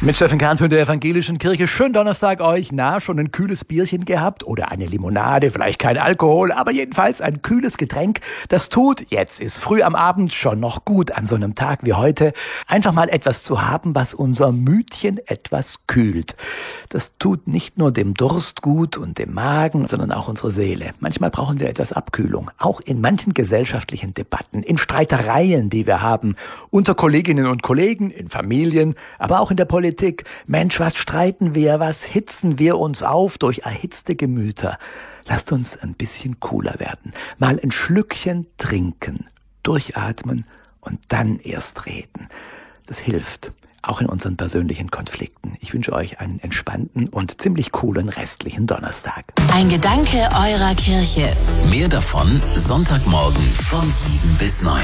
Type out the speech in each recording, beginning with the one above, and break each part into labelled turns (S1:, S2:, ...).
S1: Mit Steffen Kahn von der Evangelischen Kirche. Schönen Donnerstag euch. Na, schon ein kühles Bierchen gehabt? Oder eine Limonade, vielleicht kein Alkohol, aber jedenfalls ein kühles Getränk. Das tut, jetzt ist früh am Abend, schon noch gut an so einem Tag wie heute, einfach mal etwas zu haben, was unser Mütchen etwas kühlt. Das tut nicht nur dem Durst gut und dem Magen, sondern auch unsere Seele. Manchmal brauchen wir etwas Abkühlung. Auch in manchen gesellschaftlichen Debatten, in Streitereien, die wir haben, unter Kolleginnen und Kollegen, in Familien, aber auch in der Politik. Mensch, was streiten wir, was hitzen wir uns auf durch erhitzte Gemüter? Lasst uns ein bisschen cooler werden. Mal ein Schlückchen trinken, durchatmen und dann erst reden. Das hilft, auch in unseren persönlichen Konflikten. Ich wünsche euch einen entspannten und ziemlich coolen restlichen Donnerstag.
S2: Ein Gedanke eurer Kirche.
S3: Mehr davon Sonntagmorgen von 7 bis 9.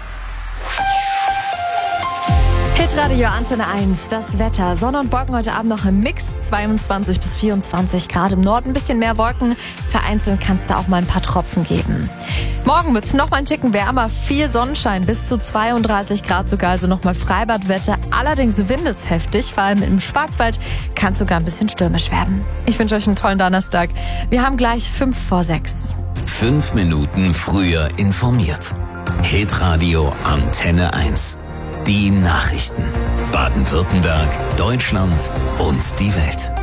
S4: Hitradio Antenne 1, das Wetter. Sonne und Wolken heute Abend noch im Mix, 22 bis 24 Grad im Norden. Ein bisschen mehr Wolken, vereinzelt kann es da auch mal ein paar Tropfen geben. Morgen wird es noch mal ein Ticken wärmer, viel Sonnenschein, bis zu 32 Grad sogar, also noch mal Freibadwetter. Allerdings windet es heftig, vor allem im Schwarzwald kann es sogar ein bisschen stürmisch werden. Ich wünsche euch einen tollen Donnerstag. Wir haben gleich 5 vor 6.
S3: 5 Minuten früher informiert. Hitradio Antenne 1. Die Nachrichten. Baden-Württemberg, Deutschland und die Welt.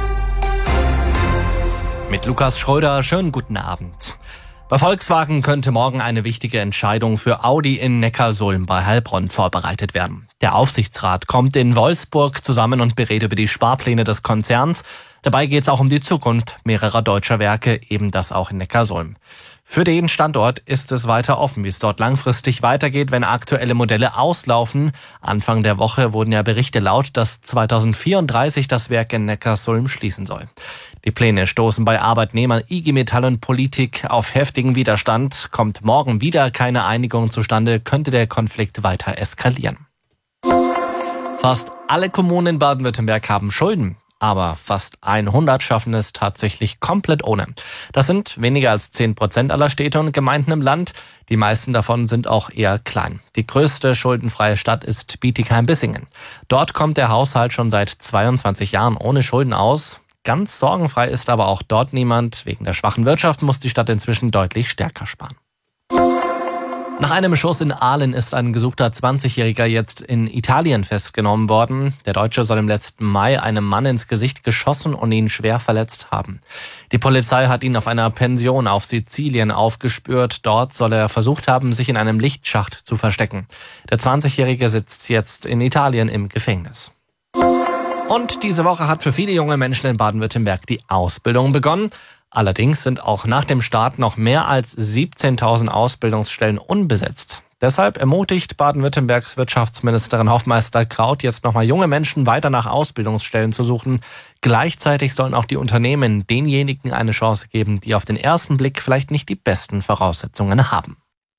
S5: Mit Lukas Schröder, schönen guten Abend. Bei Volkswagen könnte morgen eine wichtige Entscheidung für Audi in Neckarsulm bei Heilbronn vorbereitet werden. Der Aufsichtsrat kommt in Wolfsburg zusammen und berät über die Sparpläne des Konzerns. Dabei geht es auch um die Zukunft mehrerer deutscher Werke, eben das auch in Neckarsulm. Für den Standort ist es weiter offen, wie es dort langfristig weitergeht, wenn aktuelle Modelle auslaufen. Anfang der Woche wurden ja Berichte laut, dass 2034 das Werk in Neckarsulm schließen soll. Die Pläne stoßen bei Arbeitnehmern, IG Metall und Politik auf heftigen Widerstand. Kommt morgen wieder keine Einigung zustande, könnte der Konflikt weiter eskalieren. Fast alle Kommunen in Baden-Württemberg haben Schulden. Aber fast 100 schaffen es tatsächlich komplett ohne. Das sind weniger als 10% aller Städte und Gemeinden im Land. Die meisten davon sind auch eher klein. Die größte schuldenfreie Stadt ist Bietigheim-Bissingen. Dort kommt der Haushalt schon seit 22 Jahren ohne Schulden aus. Ganz sorgenfrei ist aber auch dort niemand. Wegen der schwachen Wirtschaft muss die Stadt inzwischen deutlich stärker sparen. Nach einem Schuss in Aalen ist ein gesuchter 20-Jähriger jetzt in Italien festgenommen worden. Der Deutsche soll im letzten Mai einem Mann ins Gesicht geschossen und ihn schwer verletzt haben. Die Polizei hat ihn auf einer Pension auf Sizilien aufgespürt. Dort soll er versucht haben, sich in einem Lichtschacht zu verstecken. Der 20-Jährige sitzt jetzt in Italien im Gefängnis. Und diese Woche hat für viele junge Menschen in Baden-Württemberg die Ausbildung begonnen. Allerdings sind auch nach dem Start noch mehr als 17.000 Ausbildungsstellen unbesetzt. Deshalb ermutigt Baden-Württembergs Wirtschaftsministerin Hofmeister-Kraut jetzt nochmal junge Menschen weiter nach Ausbildungsstellen zu suchen. Gleichzeitig sollen auch die Unternehmen denjenigen eine Chance geben, die auf den ersten Blick vielleicht nicht die besten Voraussetzungen haben.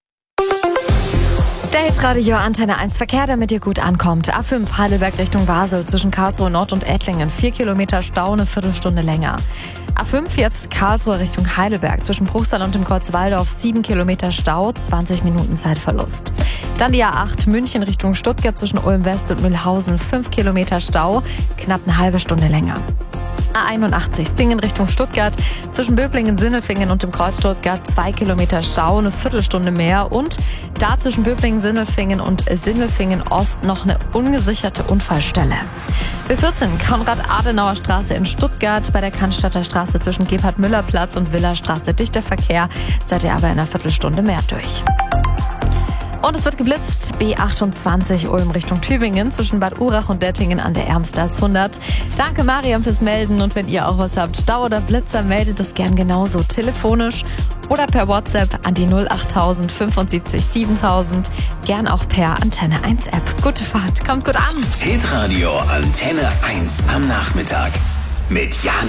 S4: Der Hitradio Antenne 1 Verkehr, damit ihr gut ankommt. A5 Heidelberg Richtung Basel zwischen Karlsruhe Nord und Ettlingen. 4 Kilometer Stau, eine Viertelstunde länger. A5 jetzt Karlsruhe Richtung Heidelberg zwischen Bruchsal und dem Kreuz Walldorf. 7 Kilometer Stau, 20 Minuten Zeitverlust. Dann die A8 München Richtung Stuttgart zwischen Ulm West und Mühlhausen. 5 Kilometer Stau, knapp eine halbe Stunde länger. A81 Singen Richtung Stuttgart zwischen Böblingen, Sindelfingen und dem Kreuz Stuttgart 2 Kilometer Stau, eine Viertelstunde mehr und da zwischen Böblingen, Sindelfingen und Sindelfingen Ost noch eine ungesicherte Unfallstelle. B14 Konrad-Adenauer Straße in Stuttgart bei der Cannstatter Straße zwischen Gebhard-Müller-Platz und Villerstraße dichter Verkehr, seid ihr aber in einer Viertelstunde mehr durch. Und es wird geblitzt. B28 Ulm Richtung Tübingen zwischen Bad Urach und Dettingen an der Ermstraße 100. Danke Mariam fürs Melden und wenn ihr auch was habt, Stau oder Blitzer, meldet es gern genauso telefonisch oder per WhatsApp an die 08000 75 7000. Gern auch per Antenne 1 App. Gute Fahrt, kommt gut an.
S3: Hitradio Antenne 1 am Nachmittag mit Jan